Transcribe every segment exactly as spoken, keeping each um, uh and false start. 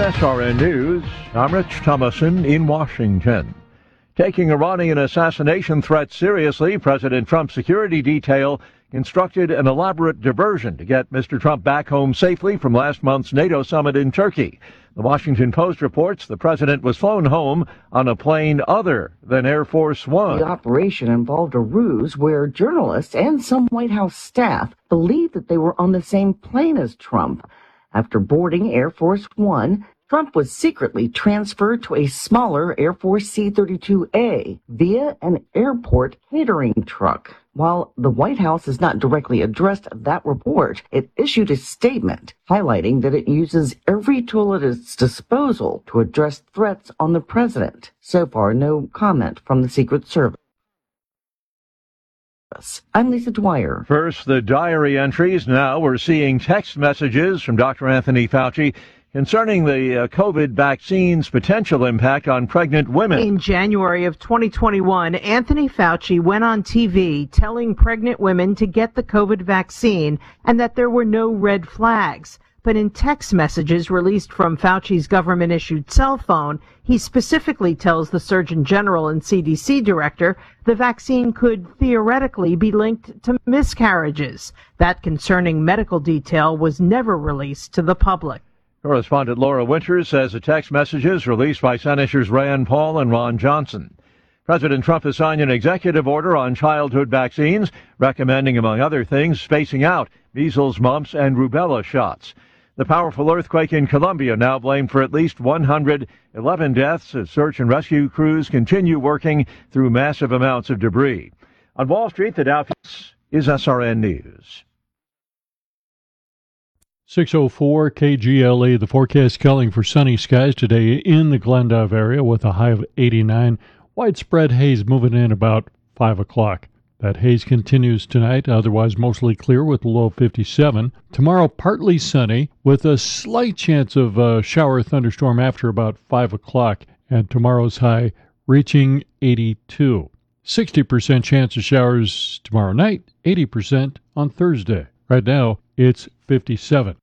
S R N News, I'm Rich Thomason in Washington. Taking Iranian assassination threats seriously, President Trump's security detail constructed an elaborate diversion to get Mister Trump back home safely from last month's NATO summit in Turkey. The Washington Post reports the president was flown home on a plane other than Air Force One. The operation involved a ruse where journalists and some White House staff believed that they were on the same plane as Trump. After boarding Air Force One, Trump was secretly transferred to a smaller Air Force C thirty-two A via an airport catering truck. While the White House has not directly addressed that report, it issued a statement highlighting that it uses every tool at its disposal to address threats on the president. So far, no comment from the Secret Service. I'm Lisa Dwyer. First, the diary entries. Now we're seeing text messages from Doctor Anthony Fauci concerning the uh, COVID vaccine's potential impact on pregnant women. In January of twenty twenty-one, Anthony Fauci went on T V telling pregnant women to get the COVID vaccine and that there were no red flags. But in text messages released from Fauci's government-issued cell phone, he specifically tells the Surgeon General and C D C director the vaccine could theoretically be linked to miscarriages. That concerning medical detail was never released to the public. Correspondent Laura Winters says the text messages released by Senators Rand Paul and Ron Johnson. President Trump has signed an executive order on childhood vaccines, recommending, among other things, spacing out measles, mumps, and rubella shots. The powerful earthquake in Colombia now blamed for at least one hundred eleven deaths as search and rescue crews continue working through massive amounts of debris. On Wall Street, the Dow is S R N News. six oh four K G L E, the forecast calling for sunny skies today in the Glendive area with a high of eighty-nine. Widespread haze moving in about five o'clock. That haze continues tonight, otherwise mostly clear with a low of fifty-seven. Tomorrow, partly sunny with a slight chance of a shower thunderstorm after about five o'clock, and tomorrow's high reaching eighty-two. sixty percent chance of showers tomorrow night, eighty percent on Thursday. Right now, it's fifty-seven.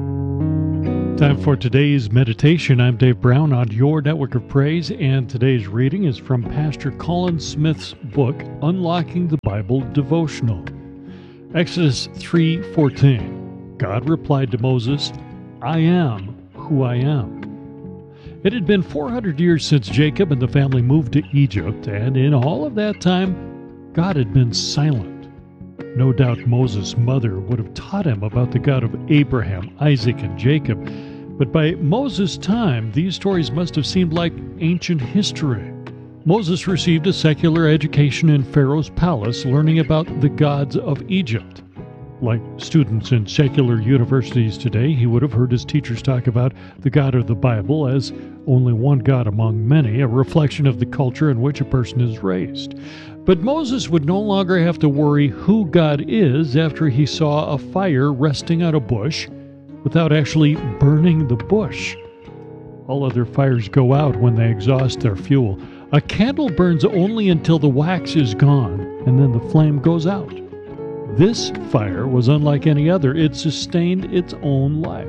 Time for today's meditation. I'm Dave Brown on your Network of Praise, and today's reading is from Pastor Colin Smith's book, Unlocking the Bible Devotional. Exodus three fourteen. God replied to Moses, I am who I am. It had been four hundred years since Jacob and the family moved to Egypt, and in all of that time, God had been silent. No doubt Moses' mother would have taught him about the God of Abraham, Isaac, and Jacob. But by Moses' time, these stories must have seemed like ancient history. Moses received a secular education in Pharaoh's palace, learning about the gods of Egypt. Like students in secular universities today, he would have heard his teachers talk about the God of the Bible as only one God among many, a reflection of the culture in which a person is raised. But Moses would no longer have to worry who God is after he saw a fire resting on a bush without actually burning the bush. All other fires go out when they exhaust their fuel. A candle burns only until the wax is gone, and then the flame goes out. This fire was unlike any other. It sustained its own life.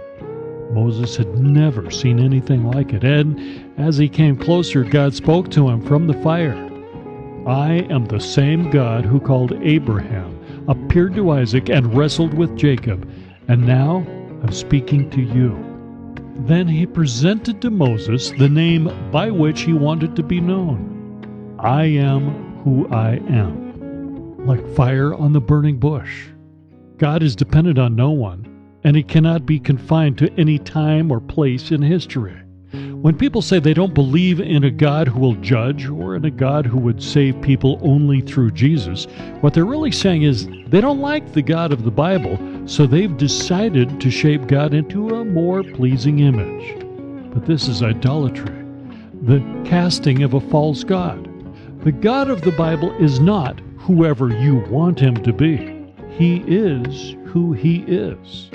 Moses had never seen anything like it, and as he came closer, God spoke to him from the fire. I am the same God who called Abraham, appeared to Isaac, and wrestled with Jacob, and now I'm speaking to you. Then he presented to Moses the name by which he wanted to be known. I am who I am. Like fire on the burning bush. God is dependent on no one, and he cannot be confined to any time or place in history. When people say they don't believe in a God who will judge or in a God who would save people only through Jesus, what they're really saying is they don't like the God of the Bible, so they've decided to shape God into a more pleasing image. But this is idolatry, the casting of a false God. The God of the Bible is not whoever you want him to be. He is who he is.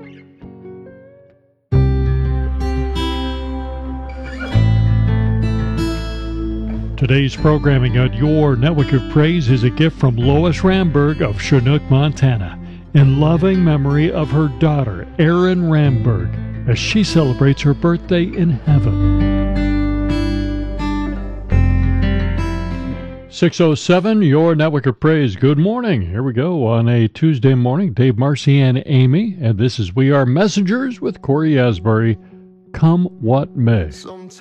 Today's programming on your Network of Praise is a gift from Lois Ramberg of Chinook, Montana, in loving memory of her daughter, Erin Ramberg. as she celebrates her birthday in heaven. six oh seven, your Network of Praise. Good morning. Here we go on a Tuesday morning. Dave, Marcy, and Amy. And this is We Are Messengers with Corey Asbury. Come what may.